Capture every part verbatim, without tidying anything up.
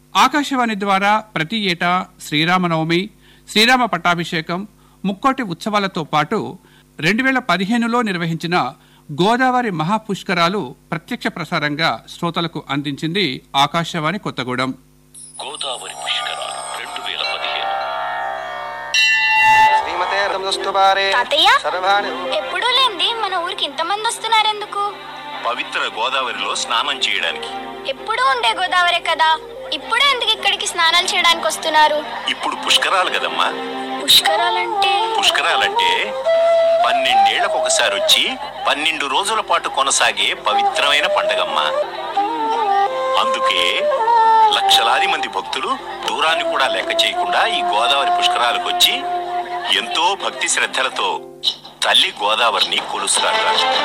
ఆకాశవాణి ద్వారా ప్రతి ఏటా శ్రీరామనవమి, శ్రీరామ పట్టాభిషేకం, ముక్కోటి ఉత్సవాలతో పాటు రెండు వేల పదిహేనులో నిర్వహించిన గోదావరి మహాపుష్కరాలు ప్రత్యక్ష ప్రసారంగా శ్రోతలకు అందించింది ఆకాశవాణి కొత్తగూడెం. గోదావరి పుష్కరాలు రెండు వేల పదిహేను. ఎప్పుడూ లేంది మన ఊరికి ఇంతమంది వస్తున్నారెందుకు? పవిత్ర గోదావరిలో స్నానం చేయడానికి. ఎప్పుడూ ఉండే గోదావరి కదా, ఇప్పుడే ఎందుకు ఇక్కడికి స్నానాలు చేయడానికి వస్తున్నారు? ఇప్పుడు పుష్కరాలు కదమ్మా. పుష్కరాలంటే పుష్కరాలంటే పన్నెండేళ్లకు ఒకసారి వచ్చి పన్నెండు రోజుల పాటు కొనసాగే పవిత్రమైన పండగమ్మా. అందుకే లక్షలాది మంది భక్తులు దూరాన్ని కూడా లెక్క చేయకుండా ఈ గోదావరి పుష్కరాలకు వచ్చి ఎంతో భక్తి శ్రద్ధలతో తల్లి గోదావరిని కొలుస్తారు.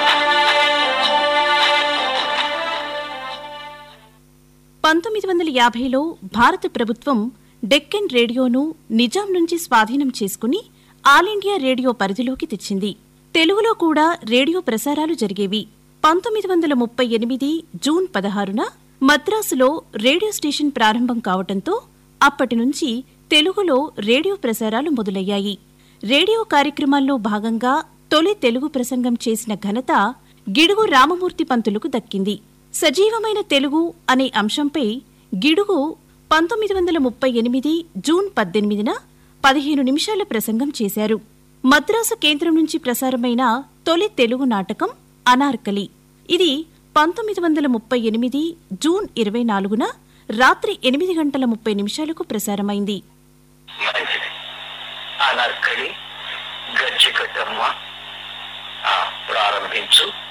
పంతొమ్మిది వందల యాభైలో భారత ప్రభుత్వం డెక్కన్ రేడియోను నిజాం నుంచి స్వాధీనం చేసుకుని ఆల్ ఇండియా రేడియో పరిధిలోకి తెచ్చింది. తెలుగులో కూడా రేడియో ప్రసారాలు జరిగేవి. పంతొమ్మిది వందల ముప్పై ఎనిమిది జూన్ పదహారున మద్రాసులో రేడియో స్టేషన్ ప్రారంభం కావటంతో అప్పటి నుంచి తెలుగులో రేడియో ప్రసారాలు మొదలయ్యాయి. రేడియో కార్యక్రమాల్లో భాగంగా తొలి తెలుగు ప్రసంగం చేసిన ఘనత గిడుగు రామమూర్తి పంతులకు దక్కింది. సజీవమైన తెలుగు అనే అంశంపై గిడుగు పంతొమ్మిది వందల ముప్పై ఎనిమిది జూన్ పద్దెనిమిదిన పదిహేను నిమిషాల ప్రసంగం చేశారు. మద్రాసు కేంద్రం నుంచి ప్రసారమైన తొలి తెలుగు నాటకం అనార్కలి. ఇది పంతొమ్మిది వందల ముప్పై ఎనిమిది జూన్ ఇరవై నాలుగున రాత్రి ఎనిమిది గంటల ముప్పై నిమిషాలకు ప్రసారమైంది. అనార్కలి గజ్జెకట్టమ్మ ప్రారంభించు.